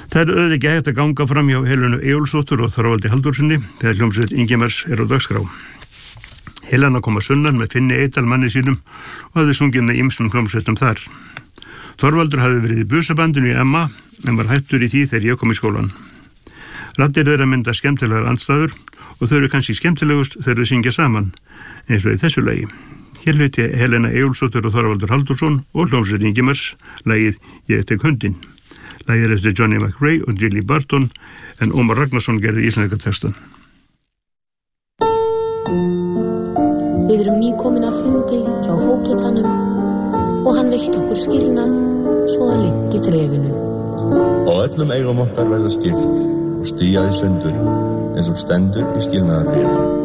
Það er auðvitað ekki hægt að ganga fram hjá Helenu Eyjólfsdóttur og Þorvaldi Halldórsssyni þegar hljómsveit Ingimars á dagskrá. Helena kom að sunnan með Finni Eydal manni sínum og hafði sungið með ýmsum hljómsveitum þar. Þorvaldur hafði verið í busabandinu í Emma en var hættur í því þegar ég kom í skólan. Raddir þeirra mynda skemmtilegar andstæður og þau eru kannski skemmtilegust þegar þau syngja saman, eins og í þessu lagi. Hér hluti Helena Eyjólfsdóttur og Þorvaldur Halldórsson og hljómsveit Ingimars lagið Ég tek hundinn. Lagið er eftir Johnny McRae og Gilly Barton en Ómar Ragnarsson gerði íslenska textan. Við erum nýkomin af fundi hjá fógetanum og hann veitti okkur skilnað svo það linnti þrefinu. Og öllum eigum okkar verða skipt og stígað í sundur eins og stendur í skilnaðarbréfinu.